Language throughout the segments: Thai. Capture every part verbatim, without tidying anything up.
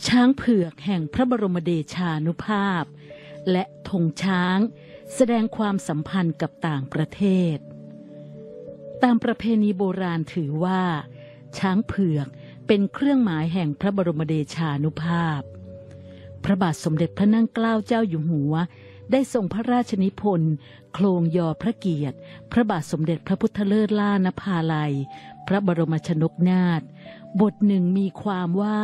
ช้างเผือกแห่งพระบรมเดชานุภาพและธงช้างแสดงความสัมพันธ์กับต่างประเทศตามประเพณีโบราณถือว่าช้างเผือกเป็นเครื่องหมายแห่งพระบรมเดชานุภาพพระบาทสมเด็จพระนั่งเกล้าเจ้าอยู่หัวได้ทรงพระราชนิพนธ์โครงยอพระเกียรติพระบาทสมเด็จพระพุทธเลิศล่านภาลัยพระบรมชนกนาถบทหนึ่งมีความว่า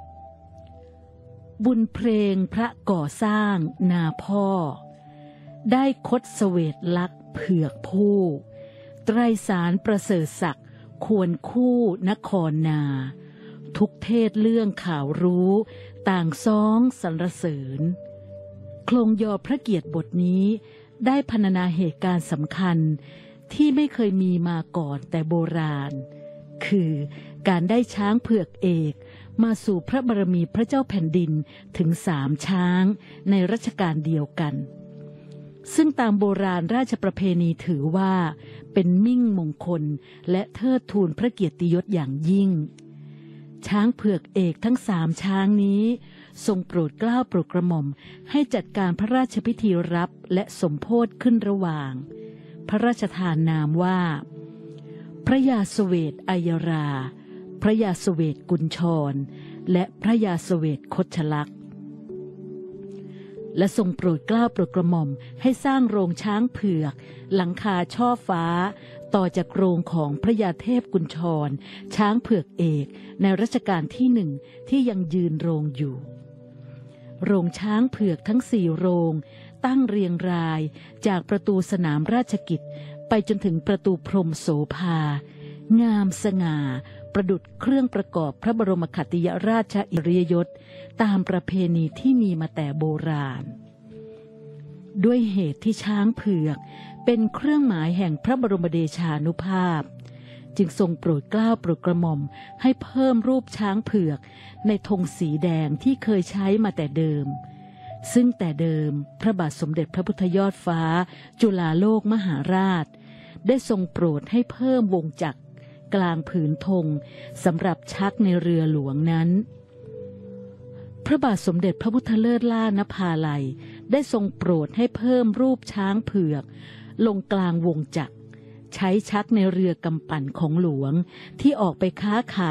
บุญเพลงพระก่อสร้างนาพ่อได้คดเสวตลักษณ์เผือกผู้ไตรสารประเสริฐศักดิ์ควรคู่นครนาทุกเทศเรื่องข่าวรู้ต่างซ้องสรรเสริญโครงยอพระเกียรติบทนี้ได้พรรณนาเหตุการณ์สำคัญที่ไม่เคยมีมาก่อนแต่โบราณคือการได้ช้างเผือกเอกมาสู่พระบารมีพระเจ้าแผ่นดินถึงสามช้างในรัชกาลเดียวกันซึ่งตามโบราณราชประเพณีถือว่าเป็นมิ่งมงคลและเทิดทูนพระเกียรติยศอย่างยิ่งช้างเผือกเอกทั้งสามช้างนี้ทรงโปรดเกล้าโปรดกระหม่อมให้จัดการพระราชพิธีรับและสมโภชขึ้นระหว่างพระราชทานนามว่าพระยาเสวตอัยราพระยาเสวตกุญชรและพระยาเสวตคชลักษณ์และทรงโปรดเกล้าโปรดกระหม่อมให้สร้างโรงช้างเผือกหลังคาช่อฟ้าต่อจากโรงของพระยาเทพกุญชรช้างเผือกเอกในรัชกาลที่หนึ่งที่ยังยืนโรงอยู่โรงช้างเผือกทั้งสี่โรงตั้งเรียงรายจากประตูสนามราชกิจไปจนถึงประตูพรหมโสภางามสง่าประดุจเครื่องประกอบพระบรมขัตติยราชอิริยยศตามประเพณีที่มีมาแต่โบราณด้วยเหตุที่ช้างเผือกเป็นเครื่องหมายแห่งพระบรมเดชานุภาพจึงทรงโปรดเกล้าโปรดกระหม่อมให้เพิ่มรูปช้างเผือกในธงสีแดงที่เคยใช้มาแต่เดิมซึ่งแต่เดิมพระบาทสมเด็จพระพุทธยอดฟ้าจุฬาโลกมหาราชได้ทรงโปรดให้เพิ่มวงจักรกลางผืนธงสำหรับชักในเรือหลวงนั้นพระบาทสมเด็จพระพุทธเลิศล่านภาลัยได้ทรงโปรดให้เพิ่มรูปช้างเผือกลงกลางวงจักรใช้ชักในเรือกำปั่นของหลวงที่ออกไปค้าขาย